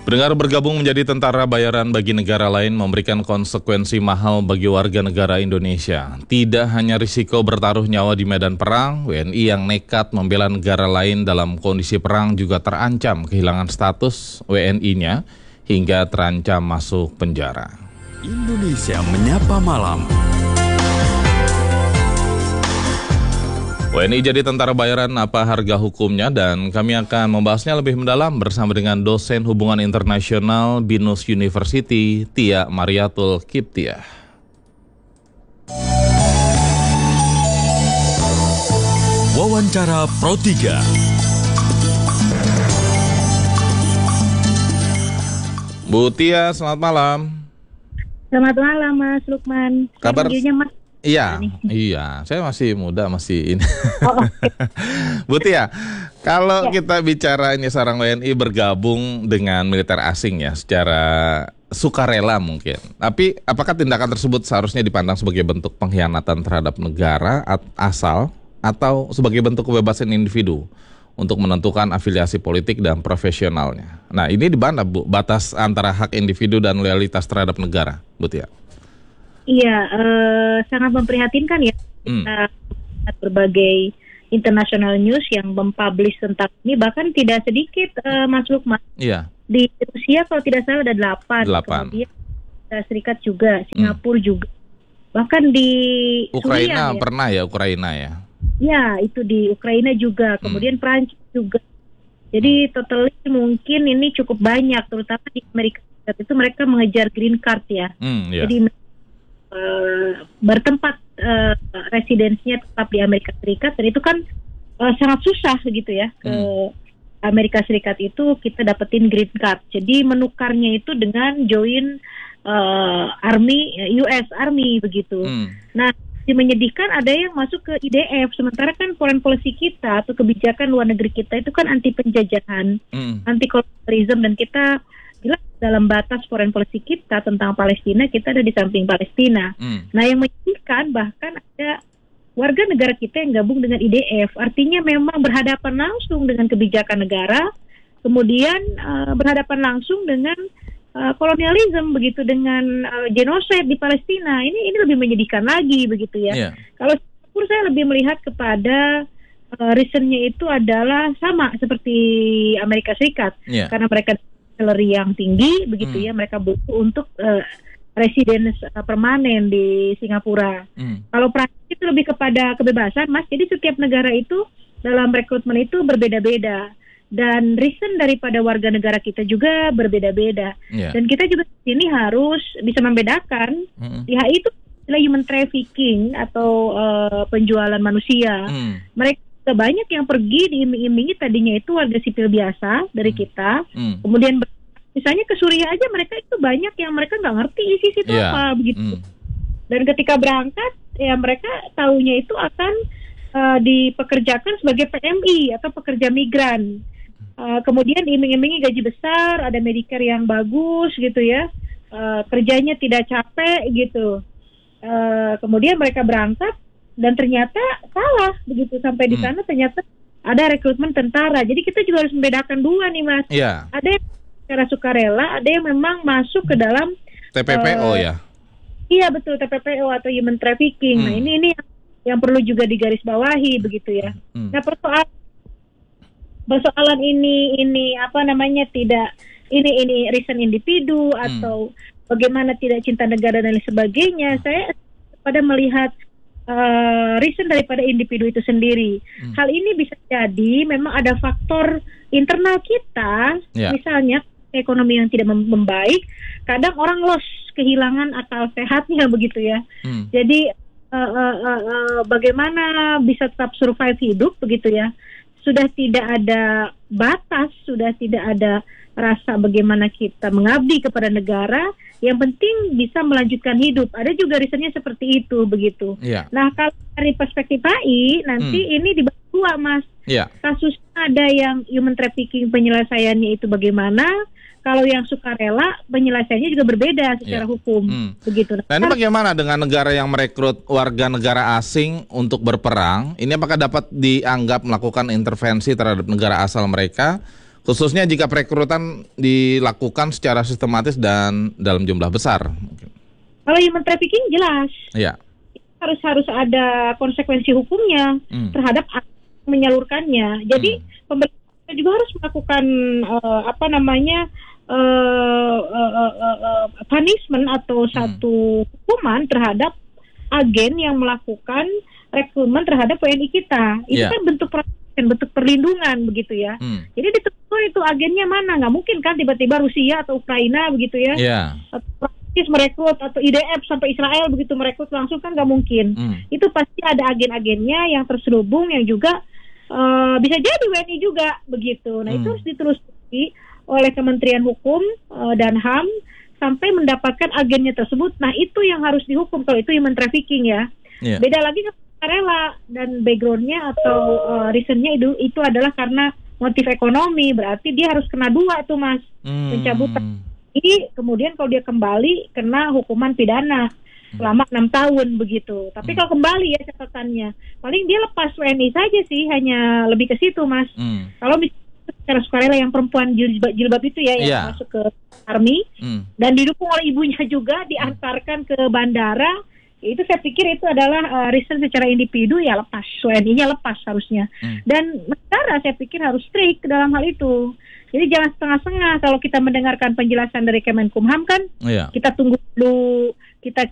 Pendengar, bergabung menjadi tentara bayaran bagi negara lain memberikan konsekuensi mahal bagi warga negara Indonesia. Tidak hanya risiko bertaruh nyawa di medan perang, WNI yang nekat membela negara lain dalam kondisi perang juga terancam kehilangan status WNI-nya hingga terancam masuk penjara. Indonesia Menyapa Malam. WNI jadi tentara bayaran, apa harga hukumnya? Dan kami akan membahasnya lebih mendalam bersama dengan dosen hubungan internasional BINUS University, Tia Mariatul Kiptiah. Wawancara Pro 3. Bu Tia, selamat malam. Selamat malam Mas Lukman. Kabar? Mas. Iya, saya masih muda, masih ini. Oh, okay. Bu Tia, kalau kita bicara ini seorang WNI bergabung dengan militer asing ya, secara sukarela mungkin. Tapi apakah tindakan tersebut seharusnya dipandang sebagai bentuk pengkhianatan terhadap negara asal atau sebagai bentuk kebebasan individu untuk menentukan afiliasi politik dan profesionalnya? Nah, ini di mana, Bu, batas antara hak individu dan loyalitas terhadap negara, Bu Tia? Iya, sangat memprihatinkan ya. Kita berbagai international news yang mempublish tentang ini, bahkan tidak sedikit Mas Lukman. Iya. Di Rusia kalau tidak salah ada 8. Kemudian Serikat juga, Singapura juga. Bahkan di Ukraina Suriah, pernah ya, Ukraina ya. Ya, itu di Ukraina juga. Kemudian Prancis juga. Jadi totally mungkin ini cukup banyak, terutama di Amerika Serikat itu mereka mengejar green card ya. Yeah. Jadi bertempat residensinya tetap di Amerika Serikat, dan itu kan sangat susah gitu ya. Ke Amerika Serikat itu kita dapetin green card. Jadi menukarnya itu dengan join US Army begitu. Nah, menyedihkan ada yang masuk ke IDF, sementara kan foreign policy kita atau kebijakan luar negeri kita itu kan anti penjajahan, anti kolonialisme, dan kita jelas dalam batas foreign policy kita tentang Palestina, kita ada di samping Palestina. Nah, yang menyedihkan bahkan ada warga negara kita yang gabung dengan IDF, artinya memang berhadapan langsung dengan kebijakan negara, kemudian berhadapan langsung dengan kolonialisme begitu, dengan genocide di Palestina. Ini lebih menyedihkan lagi begitu ya. Kalau saya lebih melihat kepada reasonnya itu adalah sama seperti Amerika Serikat, karena mereka salary yang tinggi begitu ya, mereka butuh untuk residence permanen di Singapura. Kalau Prancis itu lebih kepada kebebasan, Mas. Jadi setiap negara itu dalam rekrutmen itu berbeda-beda, dan reason daripada warga negara kita juga berbeda-beda. Dan kita juga di sini harus bisa membedakan pihak itu adalah human trafficking atau penjualan manusia. Mereka banyak yang pergi diiming-imingi, tadinya itu warga sipil biasa dari kita, kemudian misalnya ke Suriah aja, mereka itu banyak yang mereka nggak ngerti isi itu apa begitu. Dan ketika berangkat ya mereka taunya itu akan dipekerjakan sebagai PMI atau pekerja migran. Kemudian diiming-imingi gaji besar, ada Medicare yang bagus gitu ya, kerjanya tidak capek gitu. Kemudian mereka berangkat dan ternyata salah begitu, sampai di sana ternyata ada rekrutmen tentara. Jadi kita juga harus membedakan dua nih, Mas. Ada yang secara sukarela, ada yang memang masuk ke dalam TPPO ya. Iya betul, TPPO atau human trafficking. Nah ini yang perlu juga digarisbawahi begitu ya. Nah persoalan ini apa namanya, tidak ini reason individu atau bagaimana tidak cinta negara dan lain sebagainya. Saya pada melihat reason daripada individu itu sendiri. Hal ini bisa jadi memang ada faktor internal kita, misalnya ekonomi yang tidak membaik. Kadang orang kehilangan akal sehatnya begitu ya. Jadi bagaimana bisa tetap survive hidup begitu ya. Sudah tidak ada batas, sudah tidak ada rasa bagaimana kita mengabdi kepada negara. Yang penting bisa melanjutkan hidup. Ada juga risetnya seperti itu begitu. Nah, kalau dari perspektif HI nanti ini dibagi dua, Mas. Kasus ada yang human trafficking, penyelesaiannya itu bagaimana. Kalau yang sukarela, penyelesaiannya juga berbeda secara hukum. Begitu. Nah, ini bagaimana dengan negara yang merekrut warga negara asing untuk berperang? Ini apakah dapat dianggap melakukan intervensi terhadap negara asal mereka? Khususnya jika perekrutan dilakukan secara sistematis dan dalam jumlah besar. Kalau human trafficking jelas. Iya. Harus ada konsekuensi hukumnya terhadap menyalurkannya. Jadi pemerintah juga harus melakukan punishment atau satu hukuman terhadap agen yang melakukan rekrutmen terhadap WNI kita. Itu kan bentuk perlindungan begitu ya. Jadi ditentukan itu agennya mana, nggak mungkin kan tiba-tiba Rusia atau Ukraina begitu ya. Atau Prancis merekrut atau IDF sampai Israel begitu merekrut langsung kan nggak mungkin. Itu pasti ada agen-agennya yang terselubung yang juga bisa jadi WNI juga begitu. Nah itu harus ditelusuri oleh Kementerian Hukum dan HAM sampai mendapatkan agennya tersebut. Nah itu yang harus dihukum kalau itu human trafficking ya. Beda lagi rela dan backgroundnya atau reasonnya itu adalah karena motif ekonomi, berarti dia harus kena 2 tuh Mas, pencabutan. Kemudian kalau dia kembali kena hukuman pidana selama 6 tahun begitu. Tapi kalau kembali ya catatannya, paling dia lepas WNI saja sih, hanya lebih ke situ Mas. Kalau secara sukarela yang perempuan jilbab itu ya yang masuk ke army dan didukung oleh ibunya juga diantarkan ke bandara. Itu saya pikir itu adalah reason secara individu ya lepas, WNI-nya lepas harusnya. Dan negara saya pikir harus strict dalam hal itu. Jadi jangan setengah-setengah. Kalau kita mendengarkan penjelasan dari Kemenkumham kan, kita tunggu dulu, kita